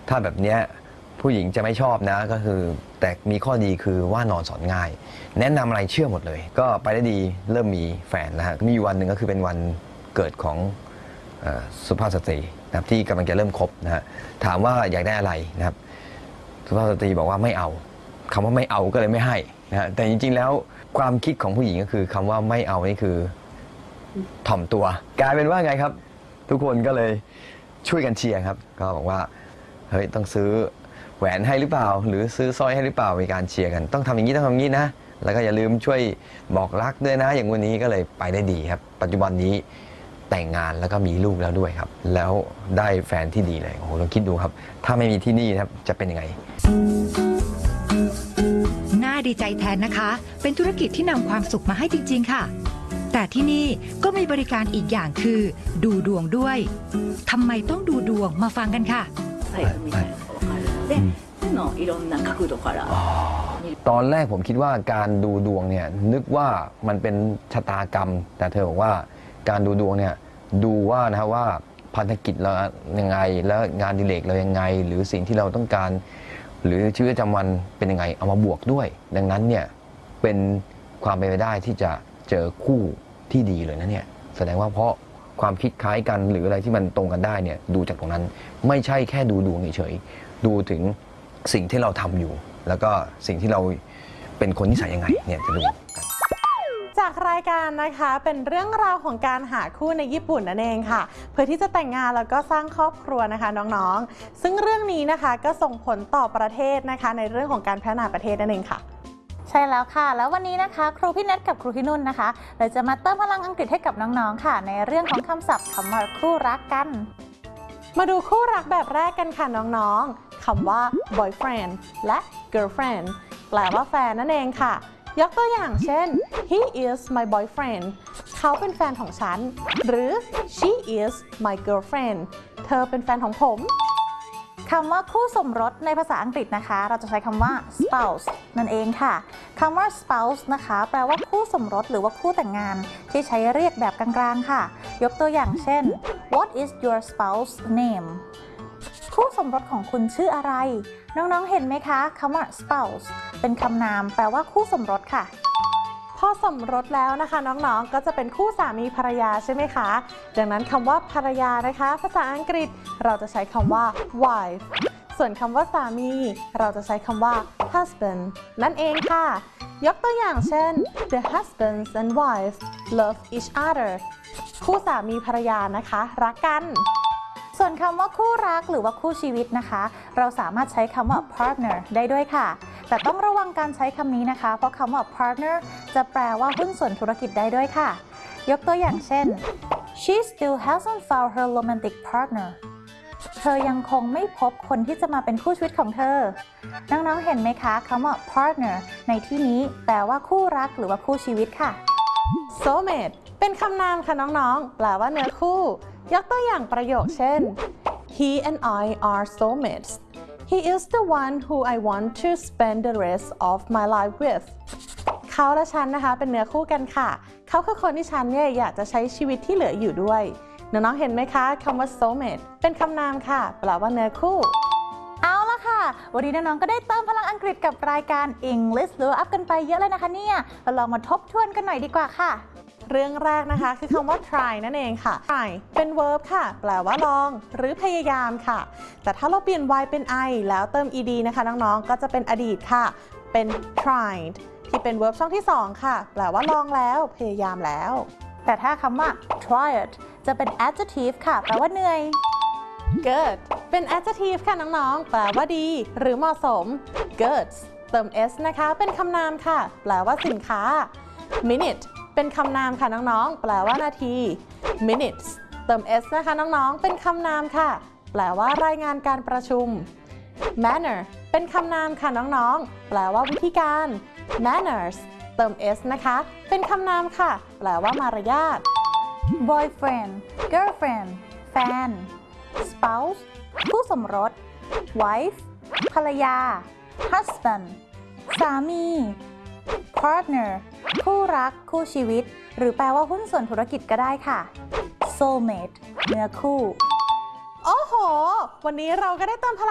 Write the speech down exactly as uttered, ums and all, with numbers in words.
ถ้าแบบเนี้ยผู้หญิงจะไม่ชอบนะก็คือแต่มีข้อดีคือว่านอนสอนง่ายแนะนำอะไรเชื่อหมดเลยก็ไปได้ดีเริ่มมีแฟนนะฮะมีอยู่วันหนึ่งก็คือเป็นวันเกิดของสุภาพสตรีนะครับที่กำลังจะเริ่มคบนะฮะถามว่าอยากได้อะไรนะครับสุภาพสตรีบอกว่าไม่เอาคำว่าไม่เอาก็เลยไม่ให้นะฮะแต่จริงๆแล้วความคิดของผู้หญิงก็คือคำว่าไม่เอานี่คือถ่อมตัวกลายเป็นว่าไงครับทุกคนก็เลยช่วยกันเชียร์ครับก็บอกว่าเฮ้ยต้องซื้อแหวนให้หรือเปล่าหรือซื้อสร้อยให้หรือเปล่ามีการเชียร์กันต้องทำอย่างนี้ต้องทำอย่างนี้นะแล้วก็อย่าลืมช่วยบอกรักด้วยนะอย่างวันนี้ก็เลยไปได้ดีครับปัจจุบันนี้แต่งงานแล้วก็มีลูกแล้วด้วยครับแล้วได้แฟนที่ดีเลยโอ้โหลองคิดดูครับถ้าไม่มีที่นี่ครับจะเป็นยังไงน่าดีใจแทนนะคะเป็นธุรกิจที่นำความสุขมาให้จริงๆค่ะแต่ที่นี่ก็มีบริการอีกอย่างคือดูดวงด้วยทำไมต้องดูดวงมาฟังกันค่ะตอนแรกผมคิดว่าการดูดวงเนี่ยนึกว่ามันเป็นชะตากรรมแต่เธอบอกว่าการดูดวงเนี่ยดูว่านะว่าพันธกิจเรายังไงแล้วงานดิเรกเรายังไงหรือสิ่งที่เราต้องการหรือชีวิตประจำวันเป็นยังไงเอามาบวกด้วยดังนั้นเนี่ยเป็นความเป็นไปได้ที่จะเจอคู่ที่ดีเลยนะเนี่ยแสดงว่าเพราะความคิดคล้ายกันหรืออะไรที่มันตรงกันได้เนี่ยดูจากตรงนั้นไม่ใช่แค่ดูดวงเฉยๆดูถึงสิ่งที่เราทำอยู่แล้วก็สิ่งที่เราเป็นคนนิสัยยังไงเนี่ยจะดูจากรายการนะคะเป็นเรื่องราวของการหาคู่ในญี่ปุ่นนั่นเองค่ะเพื่อที่จะแต่งงานแล้วก็สร้างครอบครัวนะคะน้องๆซึ่งเรื่องนี้นะคะก็ส่งผลต่อประเทศนะคะในเรื่องของการพัฒนาประเทศนั่นเองค่ะใช่แล้วค่ะแล้ววันนี้นะคะครูพี่เน็ตกับครูพี่นุ่นนะคะเราจะมาเติมพลังอังกฤษให้กับน้องๆค่ะในเรื่องของคำศัพท์คำว่าคู่รักกันมาดูคู่รักแบบแรกกันค่ะน้องๆคำว่า boyfriend และ girlfriend แปลว่าแฟนนั่นเองค่ะยกตัวอย่างเช่น he is my boyfriend เขาเป็นแฟนของฉันหรือ she is my girlfriend เธอเป็นแฟนของผมคำว่าคู่สมรสในภาษาอังกฤษนะคะเราจะใช้คำว่า spouse นั่นเองค่ะคำว่า spouse นะคะแปลว่าคู่สมรสหรือว่าคู่แต่งงานที่ใช้เรียกแบบกลางๆค่ะยกตัวอย่างเช่น what is your spouse name คู่สมรสของคุณชื่ออะไรน้องๆเห็นไหมคะคำว่า spouse เป็นคำนามแปลว่าคู่สมรสค่ะพอสมรสแล้วนะคะน้องๆก็จะเป็นคู่สามีภรรยาใช่ไหมคะดังนั้นคำว่าภรรยานะคะภาษาอังกฤษเราจะใช้คำว่า wife ส่วนคำว่าสามีเราจะใช้คำว่า husband นั่นเองค่ะยกตัวอย่างเช่น the husbands and wives love each other คู่สามีภรรยานะคะรักกันส่วนคำว่าคู่รักหรือว่าคู่ชีวิตนะคะเราสามารถใช้คำว่า partner ได้ด้วยค่ะแต่ต้องระวังการใช้คำนี้นะคะเพราะคำว่า partner จะแปลว่าหุ้นส่วนธุรกิจได้ด้วยค่ะยกตัวอย่างเช่น she still hasn't found her romantic partner เธอยังคงไม่พบคนที่จะมาเป็นคู่ชีวิตของเธอน้องๆเห็นไหมคะคำว่า partner ในที่นี้แปลว่าคู่รักหรือว่าคู่ชีวิตค่ะ soulmate เป็นคำนามค่ะน้องๆแปลว่าเนื้อคู่ยกตัวอย่างประโยคเช่น he and I are soulmates he is the one who I want to spend the rest of my life with เขาและฉันนะคะเป็นเนื้อคู่กันค่ะเขาคือคนที่ฉันเนี่ยอยากจะใช้ชีวิตที่เหลืออยู่ด้วยน้องๆเห็นไหมคะคำว่า soulmate เป็นคำนามค่ะแปลว่าเนื้อคู่เอาละค่ะวันนี้น้องๆก็ได้เติมพลังอังกฤษกับรายการ English Level Up กันไปเยอะเลยนะคะเนี่ยเราลองมาทบทวนกันหน่อยดีกว่าค่ะเรื่องแรกนะคะคือคำว่า try นั่นเองค่ะ try เป็น verb ค่ะแปลว่าลองหรือพยายามค่ะแต่ถ้าเราเปลี่ยน y เป็น I แล้วเติม ed นะคะน้องๆก็จะเป็นอดีตค่ะเป็น tried ที่เป็น verb ช่องที่สองค่ะแปลว่าลองแล้วพยายามแล้วแต่ถ้าคำว่า tried จะเป็น adjective ค่ะแปลว่าเหนื่อย good เป็น adjective ค่ะน้องๆแปลว่าดีหรือเหมาะสม goods เติม s นะคะเป็นคำนามค่ะแปลว่าสินค้า minuteเป็นคำนามค่ะน้องๆแปลว่านาที minutes เติม s นะคะน้องๆเป็นคำนามค่ะแปลว่ารายงานการประชุม manner เป็นคำนามค่ะน้องๆแปลว่าวิธีการ manners เติม s นะคะเป็นคำนามค่ะแปลว่ามารยาท boyfriend girlfriend แฟน spouse คู่สมรส wife ภรรยา husband สามี partner คู่รักคู่ชีวิตหรือแปลว่าหุ้นส่วนธุรกิจก็ได้ค่ะ soulmate เนื้อคู่โอ้โหวันนี้เราก็ได้เติมพลัง